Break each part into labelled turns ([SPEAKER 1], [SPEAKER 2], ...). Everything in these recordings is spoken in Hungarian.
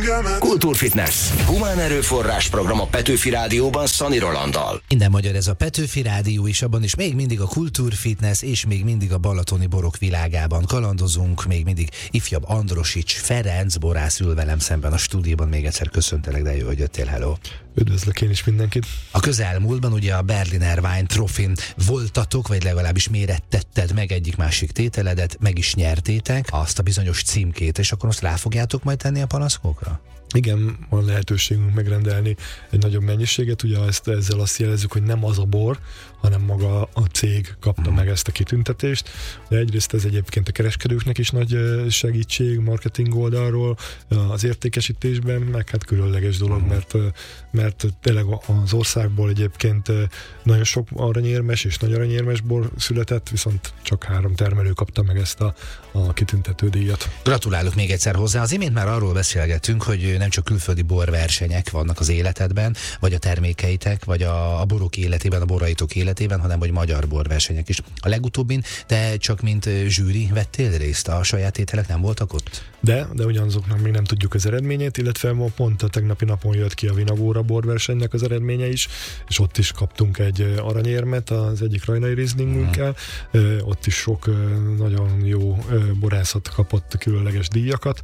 [SPEAKER 1] Kultúrfitness. Humán erőforrás program a Petőfi Rádióban Szani Rolanddal.
[SPEAKER 2] Minden magyar ez a Petőfi Rádió, és abban is még mindig a Kultúrfitness, és még mindig a balatoni borok világában kalandozunk, még mindig ifjabb Androsics Ferenc borász ül velem szemben a stúdióban. Még egyszer köszöntelek, de jó, hogy jöttél, hello.
[SPEAKER 3] Üdvözlök én is mindenkit.
[SPEAKER 2] A közelmúltban ugye a Berliner Wein Trophy-n voltatok, vagy legalábbis mérettetted meg egyik-másik tételedet, meg is nyertétek azt a bizonyos címkét, és akkor most rá fogjátok majd tenni a palackokra?
[SPEAKER 3] Igen, van lehetőségünk megrendelni egy nagyobb mennyiséget, ugye ezzel azt jelezzük, hogy nem az a bor, hanem maga a cég kapta meg ezt a kitüntetést. De egyrészt ez egyébként a kereskedőknek is nagy segítség marketing oldalról, az értékesítésben, meg hát különleges dolog, mert tényleg az országból egyébként nagyon sok aranyérmes és nagy aranyérmes bor született, viszont csak 3 termelő kapta meg ezt a kitüntető díjat.
[SPEAKER 2] Gratulálok még egyszer hozzá. Az imént már arról beszélgettünk, hogy nem csak külföldi borversenyek vannak az életedben, vagy a termékeitek, vagy a borok életében, a boraitok életében, hanem vagy magyar borversenyek is. A legutóbbin te csak mint zsűri vettél részt, a saját ételek nem voltak ott?
[SPEAKER 3] De ugyanazoknak még nem tudjuk az eredményét, illetve pont a tegnapi napon jött ki a Vinagóra borversenynek az eredménye is, és ott is kaptunk egy aranyérmet az egyik rajnai rizlingünkkel. Ott is sok nagyon jó borászat kapott különleges díjakat.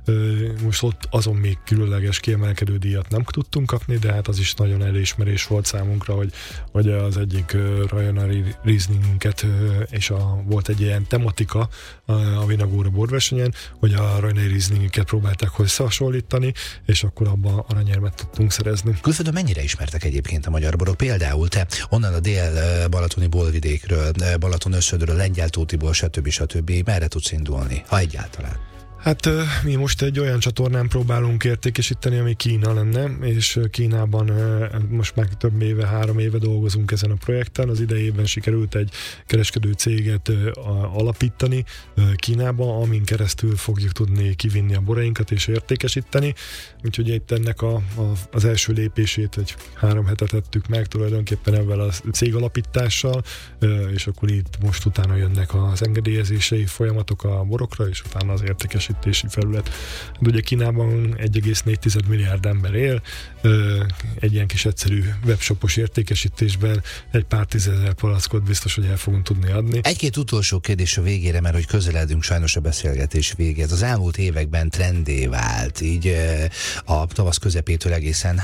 [SPEAKER 3] Most ott azon még különleges kiemelkedő díjat nem tudtunk kapni, de hát az is nagyon elismerés volt számunkra, hogy az egyik rajnai rizlingünket, és volt egy ilyen tematika a Vinagóra borversenyen, hogy a rajnai rizlingünket próbálták összehasonlítani, és akkor abban aranyérmet tudtunk szerezni.
[SPEAKER 2] Külföldön mennyire ismertek egyébként a magyar borok? Például te onnan a dél-balatoni borvidékről, Balaton-Összödről, Lengyel-Tótiból, stb. Merre tudsz indulni, ha egyáltalán?
[SPEAKER 3] Hát mi most egy olyan csatornán próbálunk értékesíteni, ami Kína lenne, és Kínában most már több éve, 3 éve dolgozunk ezen a projekten. Az idejében sikerült egy kereskedő céget alapítani Kínába, amin keresztül fogjuk tudni kivinni a borainkat és értékesíteni. Úgyhogy itt ennek az első lépését egy 3 hete tettük meg tulajdonképpen ebben a cég alapítással, és akkor itt most utána jönnek az engedélyezései folyamatok a borokra, és utána az értékesítési felület. De ugye Kínában 1,4 milliárd ember él, egy ilyen kis egyszerű webshopos értékesítésben egy pár 10 000 palackot biztos, hogy el fogunk tudni adni.
[SPEAKER 2] Egy-két utolsó kérdés a végére, mert hogy közeledünk sajnos a beszélgetés végéhez. Az elmúlt években trendé vált, így a tavasz közepétől egészen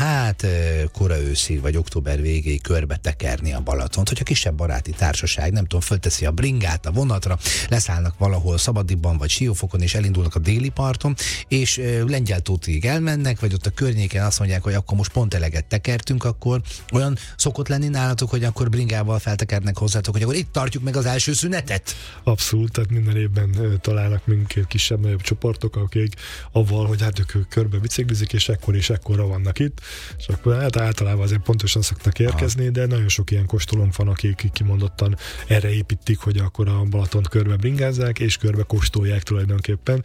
[SPEAKER 2] kora őszig, vagy október végéig körbe tekerni a Balatont, hogyha kisebb baráti társaság, nem tudom, fölteszi a bringát a vonatra, leszállnak valahol Szabadibban vagy Siófokon, és elindulnak a déli parton, és Lengyel-Tótig elmennek, vagy ott a környéken azt mondják, hogy akkor most pont eleget tekertünk, akkor olyan szokott lenni nálatok, hogy akkor bringával feltekernek hozzátok, hogy akkor itt tartjuk meg az első szünetet?
[SPEAKER 3] Abszolút, tehát minden évben találnak minket kisebb-nagyobb csoportok, akik avval, hogy hát ők körbe biciklizik, és ekkorra vannak itt, és akkor hát általában azért pontosan szoktak érkezni, de nagyon sok ilyen kóstolónk van, akik kimondottan erre építik, hogy akkor a Balatont körbe bringázzák, és körbe kóstolják tulajdonképpen.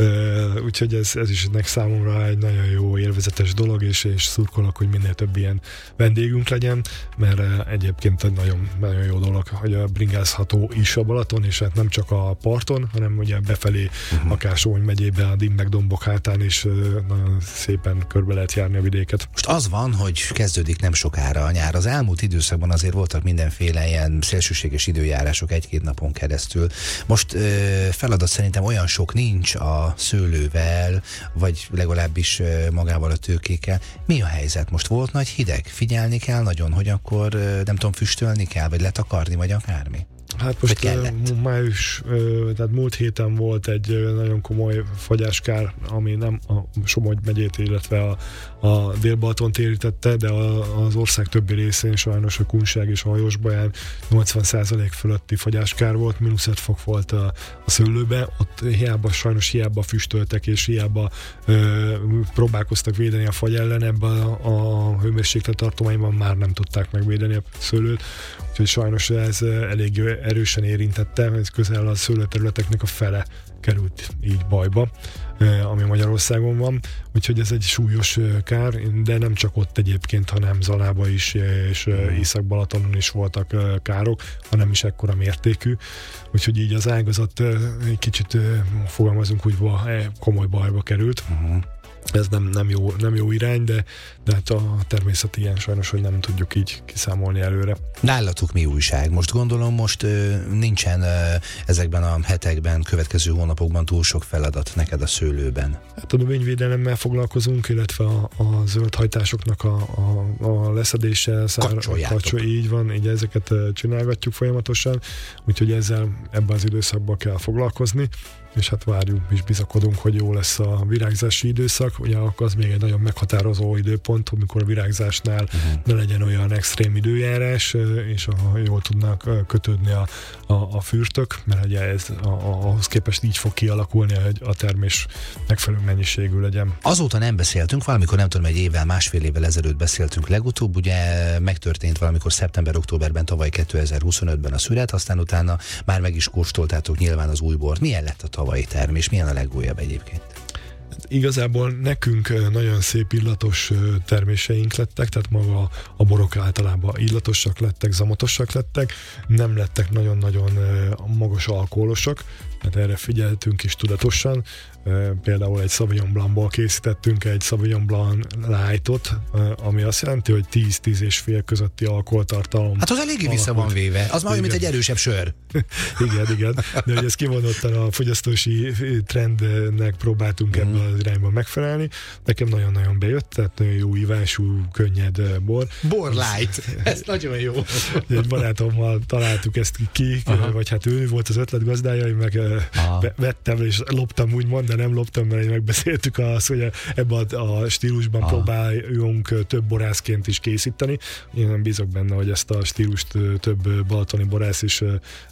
[SPEAKER 3] Úgyhogy ez is ennek számomra egy nagyon jó élvezetes dolog, és szurkolok, hogy minél több ilyen vendégünk legyen, mert egyébként egy nagyon, nagyon jó dolog, hogy bringázható is a Balaton, és hát nem csak a parton, hanem ugye befelé, akár Sóny megyébe, a Dimbek-dombok hátán is nagyon szépen körbe lehet járni a vidéket.
[SPEAKER 2] Most az van, hogy kezdődik nem sokára a nyár. Az elmúlt időszakban azért voltak mindenféle ilyen szélsőséges időjárások 1-2 napon keresztül. Most feladat szerintem olyan sok nincs a szőlővel, vagy legalábbis magával a tőkékkel. Mi a helyzet? Most volt nagy hideg? Figyelni kell nagyon, hogy akkor nem tudom, füstölni kell, vagy letakarni, vagy akármi?
[SPEAKER 3] Hát most május, tehát múlt héten volt egy nagyon komoly fagyáskár, ami nem a Somogy megyét, illetve a Dél-Balatont érintette, de az ország többi részén sajnos a Kunság és a Hajósbaján 80% fölötti fagyáskár volt, -5 fok volt a szőlőbe, ott sajnos hiába füstöltek, és hiába próbálkoztak védeni a fagy ellen, ebben a hőmérséklet tartományban már nem tudták megvédeni a szőlőt, úgyhogy sajnos ez elég erősen érintette, ez közel a szőlőterületeknek a fele került így bajba, ami Magyarországon van, úgyhogy ez egy súlyos kár, de nem csak ott egyébként, hanem Zalában is, és Észak-Balatonon is voltak károk, hanem is ekkora mértékű, úgyhogy így az ágazat egy kicsit fogalmazunk úgy, komoly bajba került. ez nem jó irány, de hát a természet ilyen sajnos, hogy nem tudjuk így kiszámolni előre.
[SPEAKER 2] Nálatok mi újság? Most gondolom, nincsen ezekben a hetekben, következő hónapokban túl sok feladat neked a szőlőben.
[SPEAKER 3] Hát a növényvédelemmel foglalkozunk, illetve a zöldhajtásoknak a leszedéssel, így van, így ezeket csinálgatjuk folyamatosan, úgyhogy ebben az időszakban kell foglalkozni, és hát várjuk, és bizakodunk, hogy jó lesz a virágzási időszak. Ugye akkor az még egy nagyon meghatározó időpont, amikor a virágzásnál ne legyen olyan extrém időjárás, és jól tudnak kötődni a fürtök, mert ugye ez ahhoz képest így fog kialakulni, hogy a termés megfelelő mennyiségű legyen.
[SPEAKER 2] Azóta nem beszéltünk, valamikor nem tudom, egy évvel, másfél évvel ezelőtt beszéltünk legutóbb, ugye megtörtént valamikor szeptember-októberben tavaly 2025-ben a szület, aztán utána már meg is kóstoltátok nyilván az új bort. Milyen lett a tavalyi termés? Milyen a legújabb egyébként?
[SPEAKER 3] Igazából nekünk nagyon szép illatos terméseink lettek, tehát maga a borok általában illatosak lettek, zamatosak lettek, nem lettek nagyon-nagyon magas alkoholosak, mert erre figyeltünk is tudatosan. Például egy Sauvignon Blancból készítettünk egy Sauvignon Blanc Lightot, ami azt jelenti, hogy 10-10,5 közötti alkoholtartalom.
[SPEAKER 2] Hát az eléggé vissza van véve. Az már olyan, mint egy erősebb sör.
[SPEAKER 3] Igen. De hogy ezt kimondottan a fogyasztósi trendnek próbáltunk ebből az irányban megfelelni. Nekem nagyon-nagyon bejött, tehát nagyon jó ívású, könnyed bor.
[SPEAKER 2] Bor light. Ez nagyon jó.
[SPEAKER 3] Egy barátommal találtuk ezt ki, vagy hát ő volt az ötlet gazdája, én meg vettem és loptam, úgymond, de nem loptam, mert megbeszéltük azt, hogy ebben a stílusban próbáljunk több borászként is készíteni. Én nem bízok benne, hogy ezt a stílust több balatoni borász is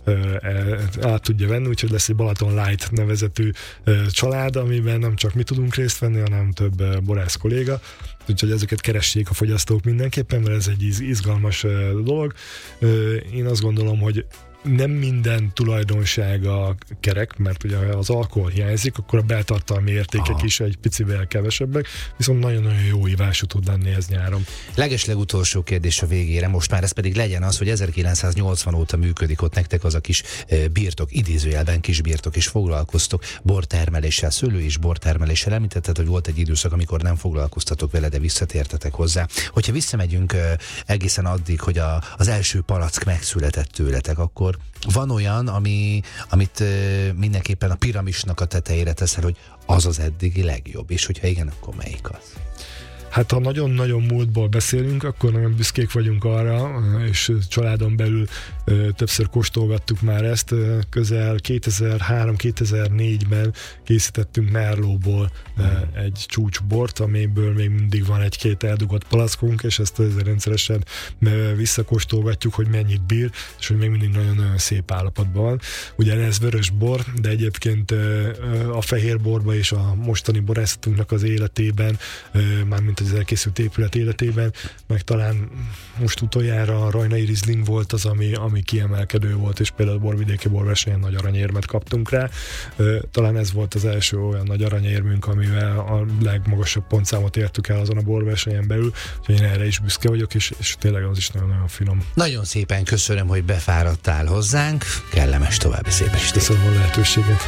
[SPEAKER 3] át tudja venni, úgyhogy lesz egy Balaton Light nevezetű család, amiben nem csak mi tudunk részt venni, hanem több borász kolléga. Úgyhogy ezeket keressék a fogyasztók mindenképpen, mert ez egy izgalmas dolog. Én azt gondolom, hogy nem minden tulajdonsága kerek, mert ugye az alkohol hiányzik, akkor a beltartalmi értékek is egy picivel kevesebbek, viszont nagyon-nagyon jó ívású tud lenni ez nyáron.
[SPEAKER 2] Legeslegutolsó kérdés a végére, most már ez pedig legyen az, hogy 1980 óta működik ott nektek az a kis birtok, idézőjelben kis birtok, és foglalkoztok bortermeléssel, szőlő és bortermeléssel. Említetted, hogy volt egy időszak, amikor nem foglalkoztatok vele, de visszatértetek hozzá. Hogyha visszamegyünk egészen addig, hogy az első palack megszületett tőletek, akkor van olyan, amit mindenképpen a piramisnak a tetejére teszel, hogy az az eddigi legjobb, és hogyha igen, akkor melyik az?
[SPEAKER 3] Hát ha nagyon-nagyon múltból beszélünk, akkor nagyon büszkék vagyunk arra, és családon belül többször kóstolgattuk már ezt. Közel 2003-2004-ben készítettünk Merlotból egy csúcsbort, amiből még mindig van egy-két eldugott palackunk, és ezt rendszeresen visszakóstolgatjuk, hogy mennyit bír, és hogy még mindig nagyon-nagyon szép állapotban van. Ugye ez vörös bor, de egyébként a fehér borba és a mostani borászatunknak az életében, mármint az elkészült épület életében, meg talán most utoljára a Rajnai Riesling volt az, ami kiemelkedő volt, és például a borvidéki borversenyen nagy aranyérmet kaptunk rá. Talán ez volt az első olyan nagy aranyérmünk, amivel a legmagasabb pontszámot értük el azon a borversenyen belül, úgyhogy én erre is büszke vagyok, és tényleg az is nagyon-nagyon finom.
[SPEAKER 2] Nagyon szépen köszönöm, hogy befáradtál hozzánk, kellemes további szép estét.
[SPEAKER 3] Köszönöm a lehetőséget.